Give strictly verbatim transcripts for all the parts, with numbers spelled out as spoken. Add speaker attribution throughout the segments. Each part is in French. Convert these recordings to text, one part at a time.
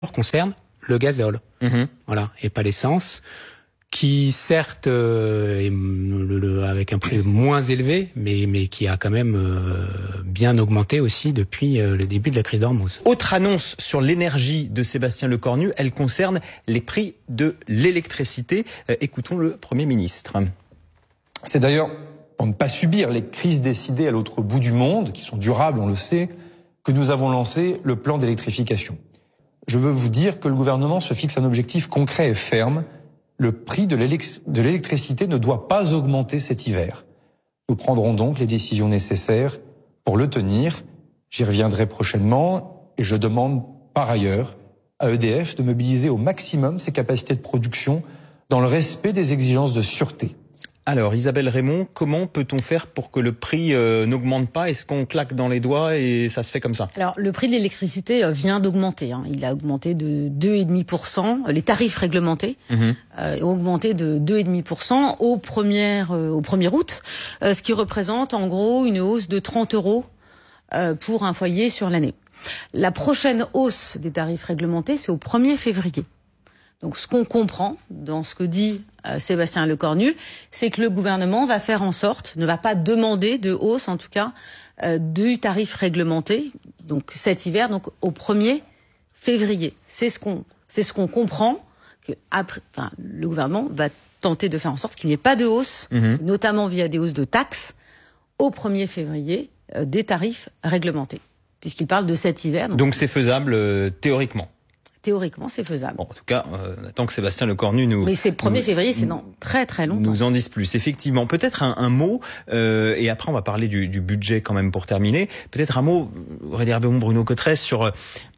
Speaker 1: concerne le gazole, mmh. voilà, et pas l'essence, qui certes euh, est le, le, avec un prix moins élevé, mais mais qui a quand même euh, bien augmenté aussi depuis euh, le début de la crise d'Ormuz.
Speaker 2: Autre annonce sur l'énergie de Sébastien Lecornu, elle concerne les prix de l'électricité. Euh, écoutons le Premier ministre.
Speaker 3: C'est d'ailleurs pour ne pas subir les crises décidées à l'autre bout du monde, qui sont durables, on le sait, que nous avons lancé le plan d'électrification. Je veux vous dire que le gouvernement se fixe un objectif concret et ferme. Le prix de l'électricité ne doit pas augmenter cet hiver. Nous prendrons donc les décisions nécessaires pour le tenir. J'y reviendrai prochainement et je demande par ailleurs à E D F de mobiliser au maximum ses capacités de production dans le respect des exigences de sûreté.
Speaker 2: Alors Isabelle Raymond, comment peut-on faire pour que le prix euh, n'augmente pas? Est-ce qu'on claque dans les doigts et ça se fait comme ça?
Speaker 4: Alors le prix de l'électricité vient d'augmenter. Hein. Il a augmenté de deux virgule cinq pour cent. Les tarifs réglementés mmh. euh, ont augmenté de deux virgule cinq pour cent au premier euh, au premier août, euh, ce qui représente en gros une hausse de trente euros euh, pour un foyer sur l'année. La prochaine hausse des tarifs réglementés, c'est au premier février. Donc ce qu'on comprend dans ce que dit euh, Sébastien Lecornu, c'est que le gouvernement va faire en sorte, ne va pas demander de hausse en tout cas, euh, du tarif réglementé, donc cet hiver, donc au premier février. C'est ce qu'on, c'est ce qu'on comprend, que après, enfin, le gouvernement va tenter de faire en sorte qu'il n'y ait pas de hausse, mmh. notamment via des hausses de taxes, au premier février, euh, des tarifs réglementés, puisqu'il parle de cet hiver.
Speaker 2: Donc, donc c'est faisable euh, théoriquement?
Speaker 4: Théoriquement, c'est faisable.
Speaker 2: Bon, en tout cas, euh, on attend que Sébastien Lecornu nous...
Speaker 4: Mais c'est le premier février, c'est dans très très longtemps.
Speaker 2: Nous en dise plus. Effectivement, peut-être un, un mot, euh, et après on va parler du, du budget quand même pour terminer. Peut-être un mot, Aurélie Herbemont, Bruno Cottresse, sur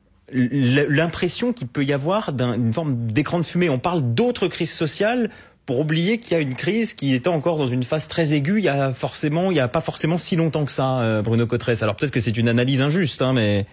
Speaker 2: l'impression qu'il peut y avoir d'une forme d'écran de fumée. On parle d'autres crises sociales pour oublier qu'il y a une crise qui est encore dans une phase très aiguë. Il y a forcément, il y a pas forcément si longtemps que ça, euh, Bruno Cottresse. Alors peut-être que c'est une analyse injuste, hein, mais...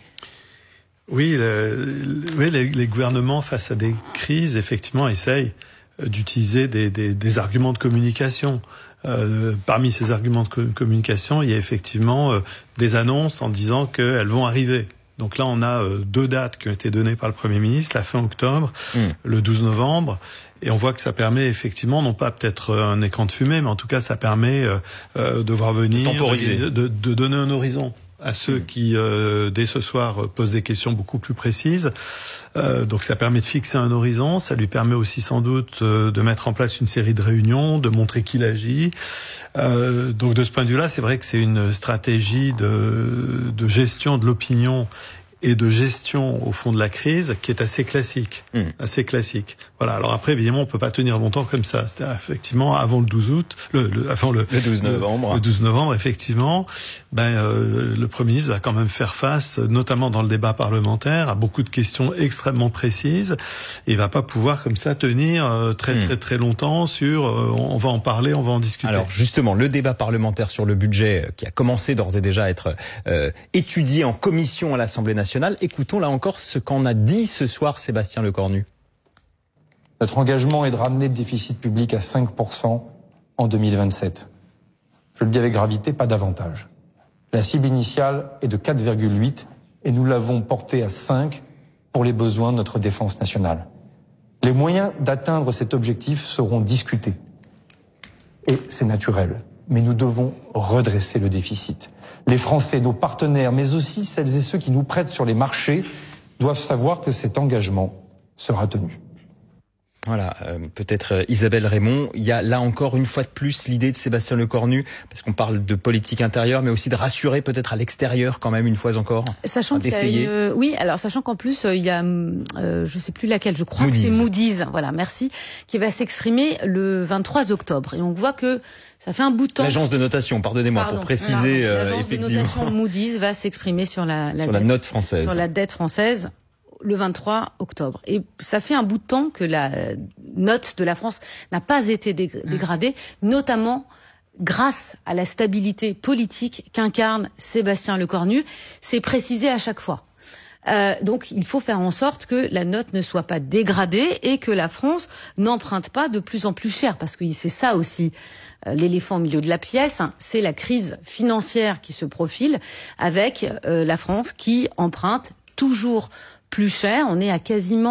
Speaker 5: Oui, le, oui les, les gouvernements, face à des crises, effectivement, essayent d'utiliser des, des, des arguments de communication. Euh, parmi ces arguments de co- communication, il y a effectivement euh, des annonces en disant qu'elles vont arriver. Donc là, on a euh, deux dates qui ont été données par le Premier ministre, la fin octobre, mmh. le douze novembre. Et on voit que ça permet effectivement, non pas peut-être un écran de fumée, mais en tout cas, ça permet euh, euh, de voir venir,
Speaker 2: temporiser,
Speaker 5: de, de, de donner un horizon à ceux qui, euh, dès ce soir, posent des questions beaucoup plus précises. Euh, donc ça permet de fixer un horizon, ça lui permet aussi sans doute euh, de mettre en place une série de réunions, de montrer qu'il agit. Euh, donc de ce point de vue-là, c'est vrai que c'est une stratégie de, de gestion de l'opinion et de gestion au fond de la crise qui est assez classique, mmh. assez classique. Voilà. Alors après, évidemment, on peut pas tenir longtemps comme ça. C'est effectivement avant le douze août, le, le avant le,
Speaker 2: le douze novembre.
Speaker 5: Le, le douze novembre, effectivement, ben euh, le Premier ministre va quand même faire face, notamment dans le débat parlementaire, à beaucoup de questions extrêmement précises. Et il va pas pouvoir comme ça tenir euh, très mmh. très très longtemps sur. Euh, on va en parler, on va en discuter.
Speaker 2: Alors justement, le débat parlementaire sur le budget qui a commencé d'ores et déjà à être euh, étudié en commission à l'Assemblée nationale. Écoutons là encore ce qu'en a dit ce soir Sébastien Lecornu.
Speaker 3: Notre engagement est de ramener le déficit public à cinq pour cent en deux mille vingt-sept. Je le dis avec gravité, pas davantage. La cible initiale est de quatre virgule huit et nous l'avons portée à cinq pour les besoins de notre défense nationale. Les moyens d'atteindre cet objectif seront discutés. Et c'est naturel, mais nous devons redresser le déficit. Les Français, nos partenaires, mais aussi celles et ceux qui nous prêtent sur les marchés, doivent savoir que cet engagement sera tenu.
Speaker 2: Voilà, euh, peut-être euh, Isabelle Raymond, il y a là encore une fois de plus l'idée de Sébastien Lecornu, parce qu'on parle de politique intérieure, mais aussi de rassurer peut-être à l'extérieur quand même une fois encore.
Speaker 4: Sachant qu'il y a une... Oui, alors sachant qu'en plus euh, il y a, euh, je sais plus laquelle, je crois Moody's. que c'est Moody's, voilà, merci, qui va s'exprimer le vingt-trois octobre. Et on voit que ça fait un bout de temps.
Speaker 2: L'agence de notation, pardonnez-moi,
Speaker 4: Pardon.
Speaker 2: pour préciser,
Speaker 4: Alors,
Speaker 2: euh,
Speaker 4: l'agence
Speaker 2: effectivement.
Speaker 4: de notation Moody's va s'exprimer sur la, la,
Speaker 2: sur
Speaker 4: dette,
Speaker 2: la note française.
Speaker 4: Sur la dette française. Le vingt-trois octobre. Et ça fait un bout de temps que la note de la France n'a pas été dégradée, notamment grâce à la stabilité politique qu'incarne Sébastien Lecornu. C'est précisé à chaque fois. Euh, donc il faut faire en sorte que la note ne soit pas dégradée et que la France n'emprunte pas de plus en plus cher, parce que c'est ça aussi euh, l'éléphant au milieu de la pièce, hein, c'est la crise financière qui se profile avec euh, la France qui emprunte toujours plus cher. On est à quasiment